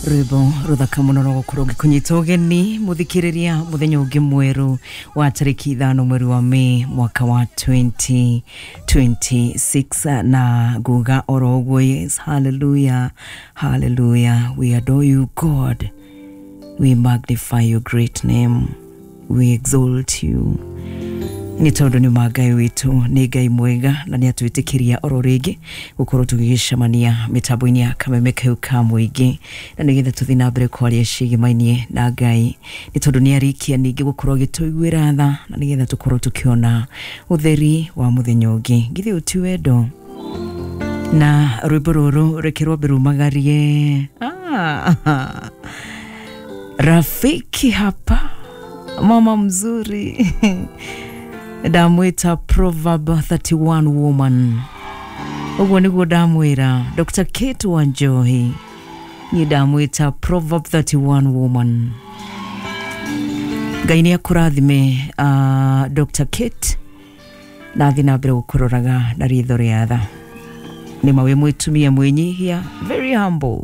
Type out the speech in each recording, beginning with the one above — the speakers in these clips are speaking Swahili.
Rwimbo ruthaka muno no gukorwo gikunyita ugeni muthikiriria muthenya ungi mweru wa tariki 5 mweri wa Mei mwaka wa 2026 na guga orogo. Yes, hallelujah, hallelujah. We adore you, God. We magnify your great name. We exalt you. Ni tondu ni magai witu ni gai mwega na ni atwitikiria oro rigi gukorwo tugicemania mitambo-ini ya kameme kau ka muingi na nigetha tuthi na mbere kwaria cigimainie na Ngai ni tondu ni arikia ningi gukorwo gituiguira tha na nigetha tukorwo tukiona utheri wa muthenya ungi ngithi uti wendo na rwimbo ruru rekirwo birumagarie rafiki hapa mama mzuri damwita Proverb 31 woman. Ugo niguo damwira Dr. Kate Wanjohi ni damwita Proverb 31 woman. Ngai ni akurathime Dr. Kate na thina mbere gukuroraga na ritho ria tha ni mawe mwitumia mwenyihia very humble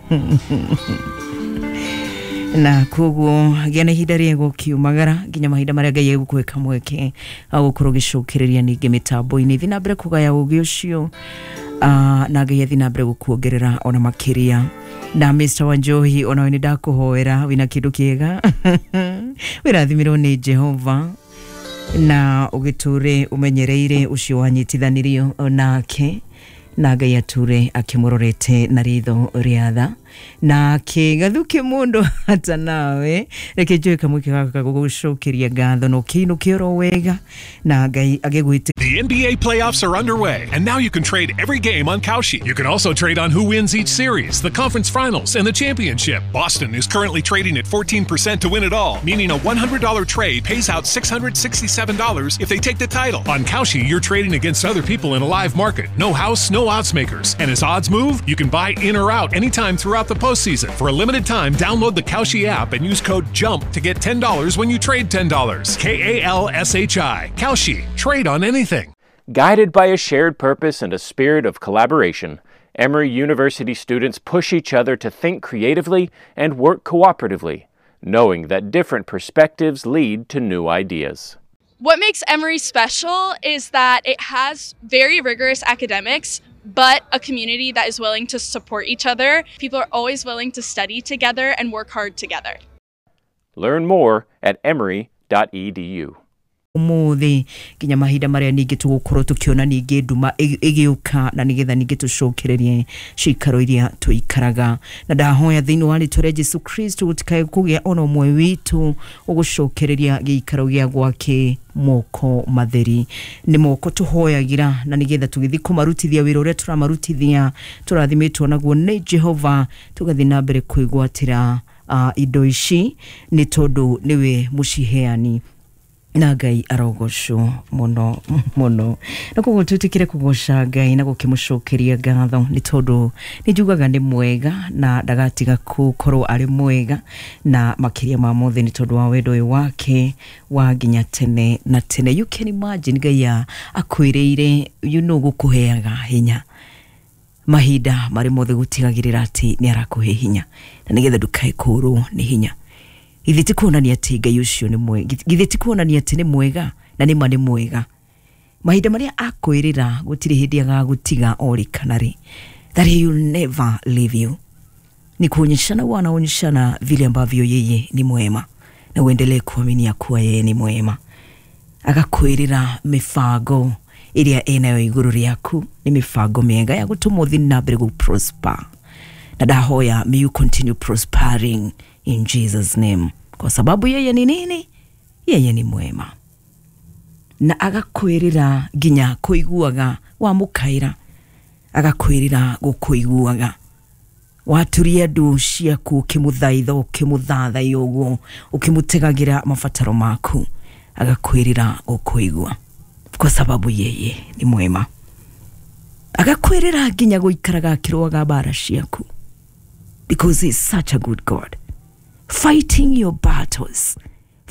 na koguo gena hinda riego kiumagara nginya mahinda maria Ngai egukweka mweke agukorwo gicukiriria ningi mitambo-ini thina mbere kugaya ugi ucio na Ngai thina mbere gukuongerera ona makiria na Mr. Wanjohi ona we ni ndakuhoera wina kindu kiega wirathimirwo ni Jehova na ugiture umenyereire ucio wanyitithanirio onake na Ngai ature akimurorete na ritho ria tha na kigathuke mundu hata nawe reke njoe kamwike gaka gugucokeria ngatho no kinu kioro wega na Ngai agegwite. The NBA playoffs are underway, and now you can trade every game on Kalshi. You can also trade on who wins each series, the conference finals, and the championship. Boston is currently trading at 14% to win it all, meaning a $100 trade pays out $667 if they take the title. On Kalshi, you're trading against other people in a live market. No house, no odds makers. And as odds move, you can buy in or out anytime throughout the postseason. For a limited time, download the Kalshi app and use code JUMP to get $10 when you trade $10. KALSHI. Kalshi. Trade on anything. Guided by a shared purpose and a spirit of collaboration, Emory University students push each other to think creatively and work cooperatively, knowing that different perspectives lead to new ideas. What makes Emory special is that it has very rigorous academics, but a community that is willing to support each other. People are always willing to study together and work hard together. Learn more at emory.edu. Umuthi kinya mahinda maria ningi tugukorwo tukiona ningi nduma igiuka na nigetha ningi tucokererie cikaro iria tuikaraga na ndahoya thiini wa ritwa Jesu Kristo gutikae kugia ono mwe witu ugucokereria giikaro gia gwake moko matheri ni moko tuhoyagira na nigetha tugithi kumarutithia wira uria turamarutithia turathimitwo naguo ni Jehova tugathi na mbere kuigwatira indo ici ni tondu niwe muciheani na Ngai arogocwo muno muno na koguo tutikire kugoca Ngai na gukimucokeria ngatho ni tondu ni njugaga ni mwega na ndagatiga gukorwo ari mwega na makiria ma mothe ni tondu wa wendo wake wa nginya tene na tene. You can imagine Ngai akwiriire gukuheaga hinya mahinda mari mothe gutigagirira ati ni arakuhe hinya na nigetha ndukae kurwo ni hinya. Githiti kuonania ati Ngai ucio ni mwega, githiti kuonania ati ni mwega na ni mani mwega. Mahinda maria akwirira gutiri hindi agagutiga ori kanari, that he will never leave you. Ni kuonyeshana wanaonyeshana vile ambavyo yeye ni mwema na uendelee kuamini kuwa yeye ni mwema. Agakwirira mifago iria enayo iguru riaku ni mifago miega ya gutuma uthi na mbere gu prosper. Na dahoya, may you continue prospering in Jesus' name. Kwa sababu yeye ni nini? Yeye ni mwema. Na agakwirira ginya kuiguaga wa mukaira. Agakwirira gukuiguaga. Waturia ndu ciaku ukimuthaitha ukimuthatha yogo ukimutegagira mafataro maku. Agakwirira gukuigua. Kwa sababu yeye ni mwema. Agakwirira ginya guikaraga akiroaga bara ciaku. Because he's such a good God. Fighting your battles.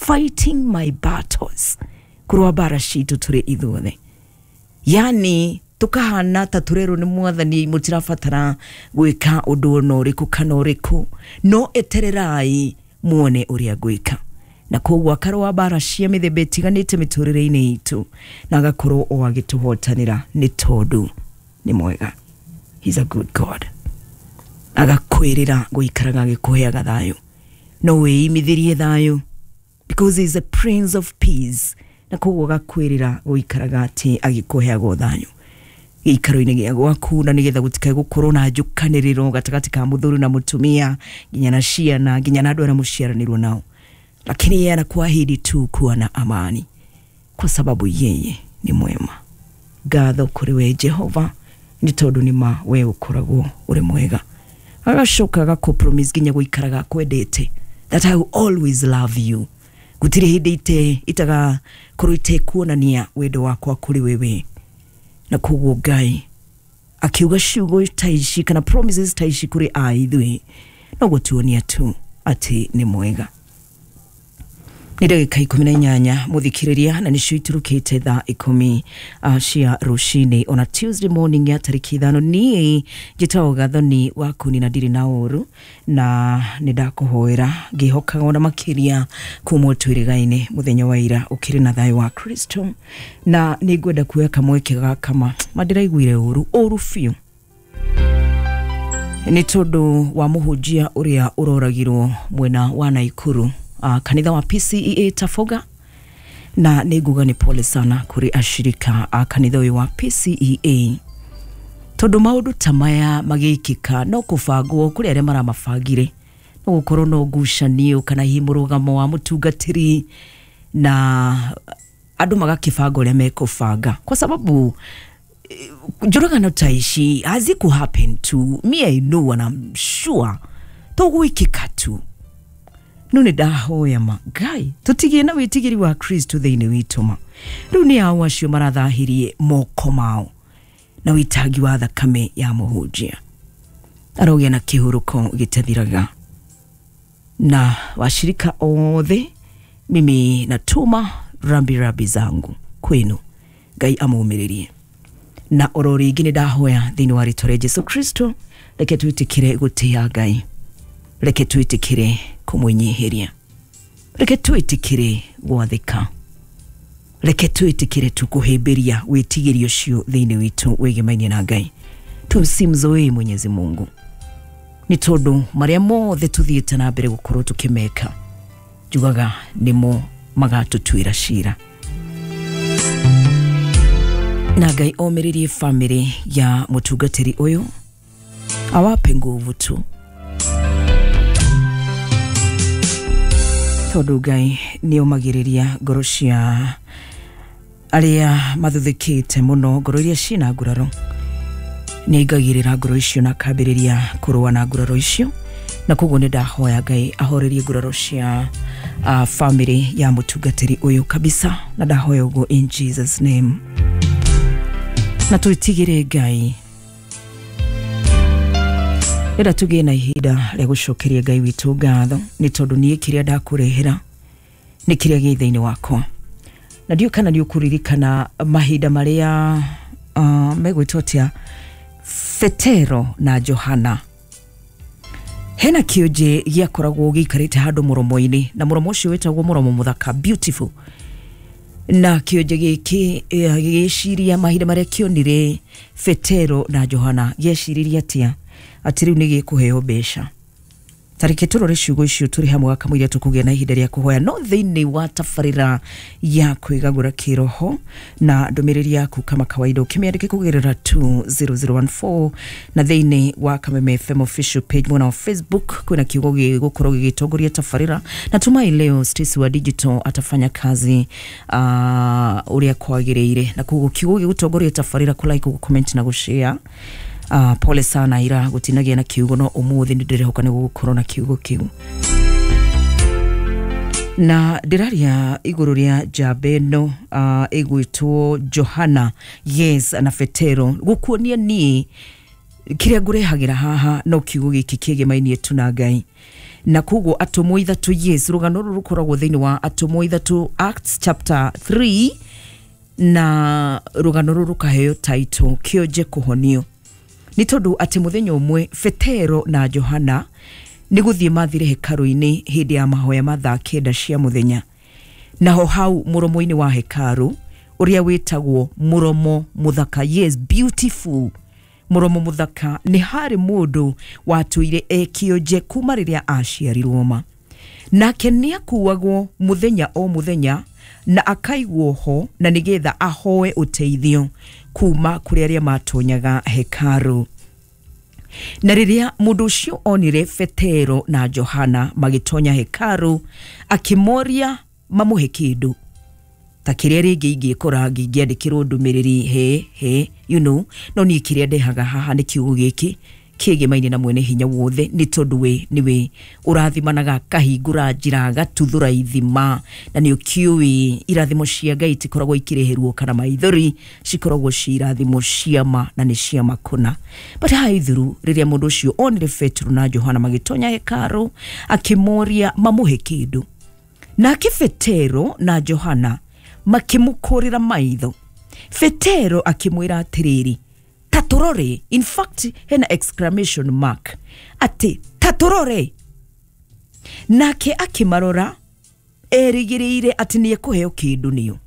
Fighting my battles. Kurwa bara shitu turi ithuothe. Yani tukahana ta turero ni mwathani mutirabatara gwika undu no riku kana uriku no etererai muone uria gwika na kogwa karwa bara cia mithemba itiganite miturire-ini itu na agakorwo o agituhotanira ni tondu ni mwega. He's a good God. Agakwirira guikaraga gikuheaga thayo no wiimithirie thayo because he's a prince of peace na kogwa agakwirira guikaraga ati agikuheaga thayo gikaro-ini gia gwaku na nigetha gutikae gukorwo na njukaniriro gatagati ka muthuri na mutumia nginya na ciana nginya na andu ara muciaranirwo nao, lakini yeye anakuahidi tu kuwa na amani kwa sababu yeye ni mwema. Gatho kuri we Jehova ni tondu ni ma we ukoragwo uri mwega. Agacoka agakompromise nginya guikaraga kwendete that I will always love you. Gutire hindi itaga kurute kuonania wendo wakwa kuri wewe na kugwo Ngai akiuga ciugo taici kana promises taici kuri aithwe no gutuonia tu ati ni mwega. Ni ndagika 18 muthikiriria na nicio iturukite thaa 10 cia rucini on a Tuesday morning ya tariki 5 ni njitao gathoni waku ni ndiri na uru na nidakuhoera ngihokaga ona makiria kumwo twirigaine muthenya wa ira ukiri na thayo wa Kristo na ningwenda kuweka mwekega kama mandiraiguire uru fiu ni tondu wa muhujia uria uroragirwo mwena wa Naikuru kanitha wa PCEA Tafoga na niguga ni pole sana kuri ashirika kanitha wa PCEA tondu maundu tamaya magikika no kubangwo kuri aria maramabangire no gukorwo no ngucanio kana himurugamo wa mutungatiri na andu magakibanga uria mekubanga kwa sababu njuragano taici has it could happen to me. I know and I'm sure to gwikika tu nune dahoya ma Ngai tutigie na witigiri wa Kristo thiini wituma riu ni hao acio marathahirie moko mao na witagi wa thakame ya muhunjia arogia na kihuruko gitathiraga na washirika othe mimi natuma rambi zangu kwenu Ngai amumiririe na orori ingine dahoya thiini wa ritwa Jesu Kristo reke twitikire gutia Ngai reke twitikire kumwenyeheria reke twitikire gwathika reke twitikire tukuhimbiria witigirio cio thiini witu wegemaine na Ngai tusimzoe Mwenyezi Mungu ni tondu maria mothe tuthiite na mbere gukorwo tukimeka jugaga nimo magatutwira cira na Ngai omiririe family ya mutungatiri uyu awape nguvu tu tondu Ngai ni omagiriria ngoro cia aria mathuthikite muno ngoro iria cina nguraro ni ngagirira ngoro icio na kambiriria kurua na nguraro icio na koguo ni ndahoya Ngai ahorerie nguraro cia family ya mutungatiri uyu kabisa na ndahoya uguo in Jesus name na tuitigire Ngai ira tugie na ihinda ria gucokeria Ngai witu ngatho ni tondu nie kiria ndakurehera ni kiria gi thiini wakwa na ndio kana ndio kuririkana mahinda maria megwitotia Petero na Johana hena kioje giakoragwo gikarite handu muromo-ini na muromo ucio wetagwo muromo muthaka beautiful na kioje giki giciria mahinda maria kionire Petero na Johana giciriria atia ati riu ni gikuheo besha tarike turore ciugo icio turi hamwe akamwira tukugia na ihinda ria kuhoya no thiini wa tafarira ya kwigagura kiroho na ndumiriri yaku kama kawaida ukimiandike kugerera 20014 na thiini wa Kameme FM official page mwana wa Facebook kuna kiugo gigukorwo gigitongoria tafarira na tumai leo Stacy wa digital atafanya kazi uria kwagiriire na kugo kiugo gigutongoria tafarira ku like ku comment na gushare pole sana ira gutinagia na kiugo no umuthi ndirehoka ni gukorwo na kiugo kiu na ndiraria iguru ria jabeno igwitwo Johana yes na Petero gukuonia ni kiria ngurehagira haha no kiugo giki kigemaini tu na Ngai na kugo atomo ithatu yes rugano rukoragwo thiini wa atomo ithatu Acts chapter 3 na rugano ruru kaheo title kioje kuhonio ni tondu ati muthenya umwe Petero na Johana ni guthie mathire hekaru-ini hindi ya mahoya mathaa kenda cia muthenya. Naho hau muromo-ini wa hekaru uria witagwo muromo muthaka, yes, beautiful muromo muthaka, ni hari mundu watuire ekioje kuma riria aciarirwo ma. Nake ni akuagwo muthenya o muthenya na akaigwo ho na nigetha ahoe uteithio kuma kuri aria matonyaga hekaru. Na riria mundu ucio onire Petero na Johana magitonya hekaru, akimoria mamuhe kindu ta kiria ringi ingikora ngiandikirwo ndumiriri he you know, no ni kiria ndehaga haha ni kiugo giki kigimaine na mwene hinya wothe ni tondu we niwe urathimanaga kahingura njira gatuthura ithima, na ni ukiui irathimo cia Ngai tikoragwo ikireherwo kana maithori, cikoragwo irathimo cia ma na ni cia makuna. But haithuru riria mundu ucio onire Petero na Johana magitonya hekaru, akimoria mamuhe kindu, na Petero na Johana makimukorira maitho. Petero akimwira atiriri, taturore, in fact hena exclamation mark, ati taturore. Nake akimarora erigiriire ati ni ekuheo kindu niyo.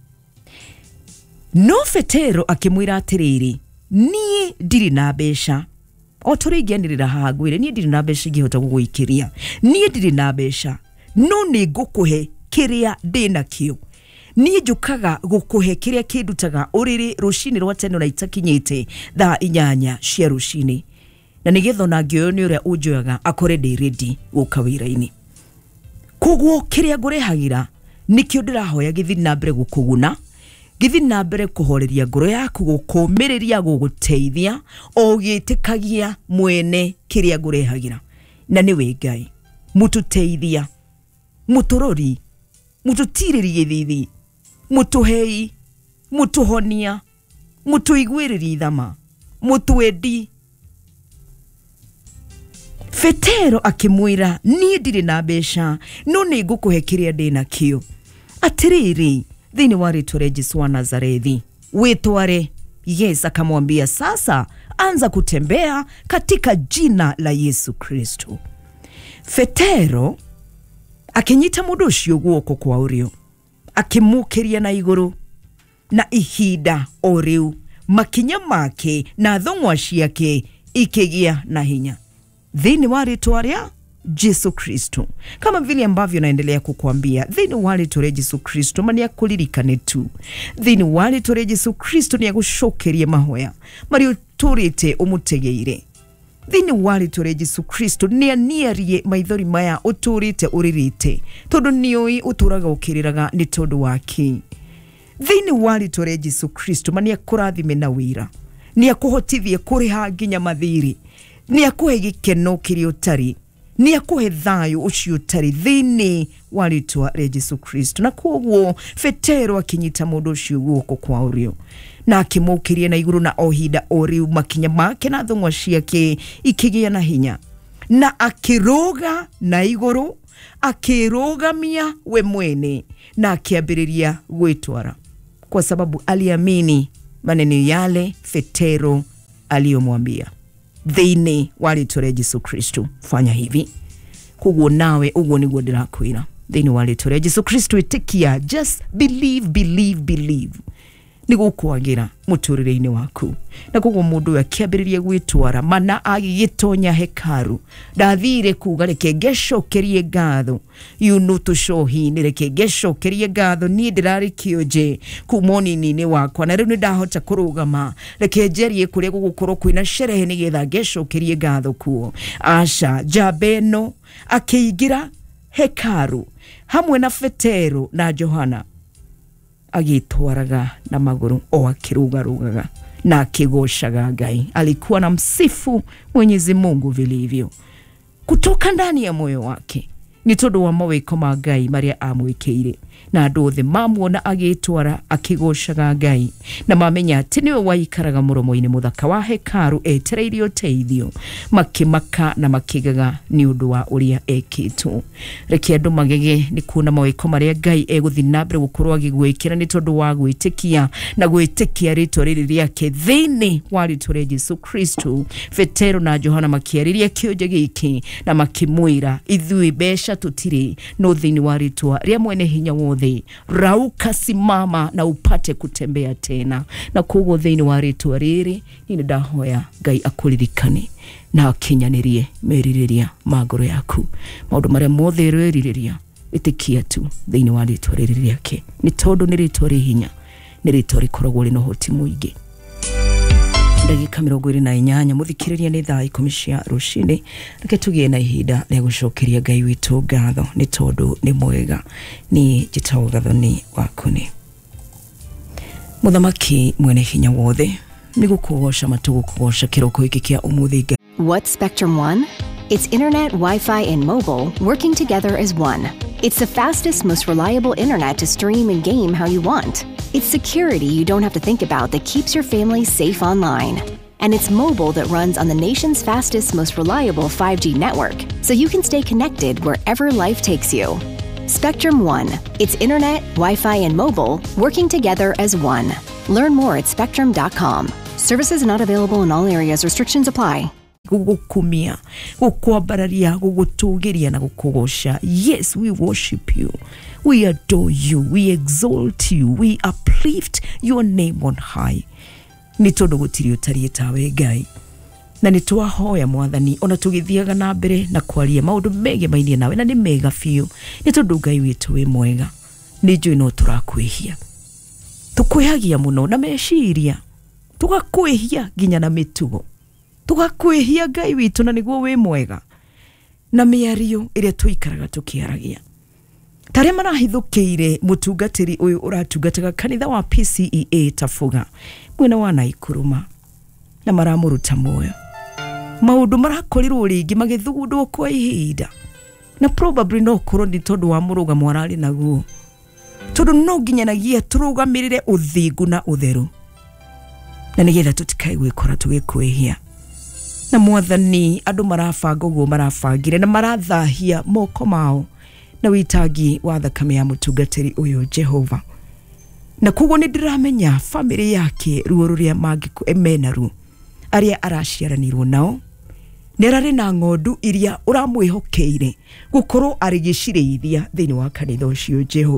No Petero akimwira atiriri, nie ndiri na besha. O turigianirira haha gwire, nie ndiri na besha ngihota guguikiria, nie ndiri na besha, no ni ngukuhe kiria ndina kio. Ni njukaga gukuhe kiria kindutaga uriri rucini rwa tene na itakinyite thaa 8 cia rucini, na nigetha na ngioyo ni uria unjoyaga akore ndi ready guka wira-ini. Kugwo kiria ngurehagira nikio ndirahoya githi na mbere gukuguna, githi na mbere kuhoreria ngoro yaku, gukumiriria, guguteithia o gitikagia mwene kiria ngurehagira. Na niwe Ngai mututeithia, muturori, mututiriri githithi, mutuhei, mutuhonia, mutuigwiriri thama, mutuendi. Petero akimwira, nie ndiri na besha, no ni ngukuhe kiria ndina kio. Atiriri, thini wa ritwa ria Jesu wa Nazarethi, witware. Yes, akamwambia sasa anza kutembea katika jina la Yesu Kristo. Petero akinyita mundu ucio guoko kwa urio, akimukiria na iguru, na ihinda o riu makinya make na thongwa ciake ikigia na hinya thini wa ritwa ria Jesu Kristo. Kama vile ambavyo naendelea kukuambia, thini wa ritwa ria Jesu Kristo mani akulirikane tu. Thini wa ritwa ria Jesu Kristo ni agushokerie mahoya mario turite umutegeire. Thini wa ritwa ria Jesu Kristo ni aniarie maithori maya uturite uririte, tondu nioi uturaga ukiriraga ni tondu waki. Thini wa ritwa ria Jesu Kristo mani akurathime na wira, ni akuhotithie kuriha nginya mathiri, ni akuhe gikeno kirio tari, ni akuhe thayo ucio tari thini wa ritwa ria Jesu Kristo. Na kogwo Petero akinyita mundu ucio guoko kwa urio, na akimukiria na iguru, na ohinda o riu makinya make na thongwa ciake ikigia na hinya, na akiroga na iguru, akirogamia we mwene, na akiambiriria gwitwara, kwa sababu aliamini maneno yale Petero aliyomwambia. Thini wa ritwa ria Jesu Kristo fanya hivi. Kugwo nawe uguo niguo ndirakwira. Thini wa ritwa ria Jesu Kristo itikia, just believe, believe, believe, nigukwagera muturire-ini waku. Na kugwo mundu akiambiriria gwitwara, mana agigitonya hekaru, ndathire kuga reke ngecokerie ngatho yuno tushohi, ni reke ngecokerie ngatho ni ndirari kioje kumonini-ini wakwa, na riu ni ndahota kurugama, reke njerie kuria gugukorwo kwina sherehe nigetha ngecokerie ngatho kuo. Asha jabeno akiingira hekaru hamwe na Petero na Johana, agitwaraga na maguru o akirugarugaga na akigoshaga Ngai. Alikuwa na msifu Mwenyezi Mungu vilivyo kutoka ndani ya moyo wake, ni tondu wa mawiko ma Ngai maria amwikire. na andũ othe mamuona agĩtwara akĩgocaga Ngai na mamenya atĩ nĩwe waikaraga mũromo-inĩ mũthaka wa hekaru etereire ũteithio makĩmaka na makĩgega nĩ ũndũ wa ũrĩa ekĩtwo. Reke andũ magege nĩ kuona mawĩko marĩa Ngai egũthiĩ na mbere gũkorwo agĩgwĩkĩra nĩ tondũ wa gwĩtĩkia na gwĩtĩkia rĩtwa rĩrĩ rĩake thĩinĩ wa rĩtwa rĩa Jesũ Kristo. Petero na Johana makĩarĩria kĩonje gĩkĩ na makĩmwĩra ithuĩ mbeca tũtirĩ no thĩinĩ wa rĩtwa rĩa mwene hinya wothe rauka simama na upate kutembea tena. Na koguo thĩinĩ wa rĩtwa rĩrĩ nĩ ndahoya Ngai akũririkane na akinyanĩrie merirĩria ma ngoro yaku. Maũndũ marĩa mothe rĩrirĩria ĩtĩkia tu thĩinĩ wa rĩtwa rĩrĩ rĩake nĩ tondũ nĩ rĩtwa rĩ hinya, nĩ rĩtwa rĩkoragwo rĩna ũhoti mũingĩ. Ndagĩka 28 mũthikĩrĩria nĩ thaa 10 cia rũcinĩ. Reke tũgĩe na ihinda rĩa gũcokeria Ngai witũ ngatho nĩ tondũ nĩ mwega. Niĩ njĩtagwo Gathoni Wakũnĩ. Mũthamaki mwene hinya wothe nĩ gũkũgoca matũgũkũgoca kĩroko gĩkĩ kĩa ũmũthĩ. What's Spectrum One? It's internet, Wi-Fi, and mobile working together as one. It's the fastest, most reliable internet to stream and game how you want. It's security you don't have to think about that keeps your family safe online. And it's mobile that runs on the nation's fastest, most reliable 5G network, so you can stay connected wherever life takes you. Spectrum One. It's internet, Wi-Fi, and mobile working together as one. Learn more at spectrum.com. Services not available in all areas. Restrictions apply. Gukumia, gukwambararia, gugutũgĩria na gukugosha. Yes, we worship you. We adore you. We exalt you. We uplift your name on high. Nĩ tondũ gũtirĩ ũtariĩ tawe Ngai. Na nĩ twahoya Mwathani ona tũgĩthiaga na mbere na kwaria maũndũ megemainie nawe na nĩ mega biũ. Nĩ tondũ Ngai witũ wĩ mwega. Nĩ njũĩ no tũrakwĩhia. Tũkwĩhagia mũno na meciria. Tũgakwĩhia nginya na mĩtugo. Tugakwĩhia Ngai witũ na nĩguo wĩ mwega. Na mĩario ĩrĩa tũikaraga tũkĩaragia. Tarĩa marahithũkĩire mũtungatĩri ũyũ ũratungataga kanitha wa PCEA Tabuga mwena wa Naikũrũma na maramũruta muoyo. Maũndũ marakorirwo rĩngĩ magĩthugundwo kwa ihinda. Na probably no korwo nĩ tondũ wa mũrũgamo ararĩ naguo. Tondũ no nginyanagia tũrũgamĩrĩre ũthingu na ũtheru. Na nĩgetha tũtikae gwĩkora tũgĩkwĩhia. Na Mwathani andũ marabanga ũguo marabangire na marathahia moko mao na witangi wa thakame ya mũtungatĩri ũyũ Jehova. Na koguo nĩ ndĩramenya family yake ruo rũrĩa mangĩmenaru arĩa araciaranirwo nao nĩ ararĩ na ng'ondu iria ũramwĩhokeire gũkorwo arĩgĩcirĩithia thĩinĩ wa kanitha ũcio Jehova.